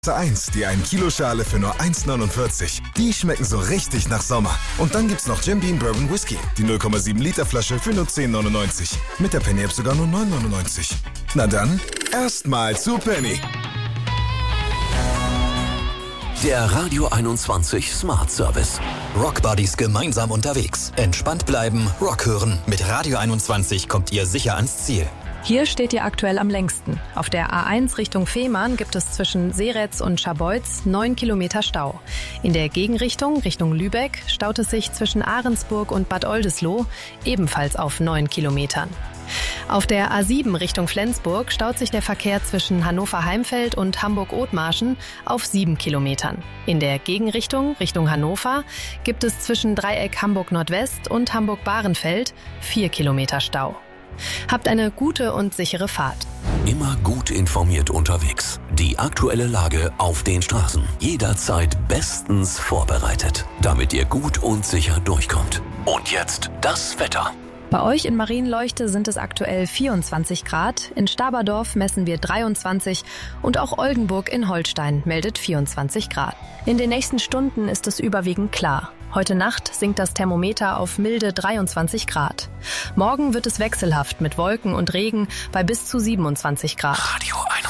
1, die 1 Kilo Schale für nur 1,49. Die schmecken so richtig nach Sommer. Und dann gibt's noch Jim Beam Bourbon Whisky, die 0,7 Liter Flasche für nur 10,99. Mit der Penny App sogar nur 9,99. Na dann, erstmal zu Penny. Der Radio 21 Smart Service. Rock Buddies gemeinsam unterwegs. Entspannt bleiben, Rock hören. Mit Radio 21 kommt ihr sicher ans Ziel. Hier steht ihr aktuell am längsten. Auf der A1 Richtung Fehmarn gibt es zwischen Seretz und Scharbeutz 9 Kilometer Stau. In der Gegenrichtung, Richtung Lübeck, staut es sich zwischen Ahrensburg und Bad Oldesloe ebenfalls auf 9 Kilometern. Auf der A7 Richtung Flensburg staut sich der Verkehr zwischen Hannover-Heimfeld und Hamburg-Othmarschen auf 7 Kilometern. In der Gegenrichtung, Richtung Hannover, gibt es zwischen Dreieck Hamburg-Nordwest und Hamburg-Bahrenfeld 4 Kilometer Stau. Habt eine gute und sichere Fahrt. Immer gut informiert unterwegs. Die aktuelle Lage auf den Straßen. Jederzeit bestens vorbereitet, damit ihr gut und sicher durchkommt. Und jetzt das Wetter. Bei euch in Marienleuchte sind es aktuell 24 Grad, in Staberdorf messen wir 23 und auch Oldenburg in Holstein meldet 24 Grad. In den nächsten Stunden ist es überwiegend klar. Heute Nacht sinkt das Thermometer auf milde 23 Grad. Morgen wird es wechselhaft mit Wolken und Regen bei bis zu 27 Grad. Radio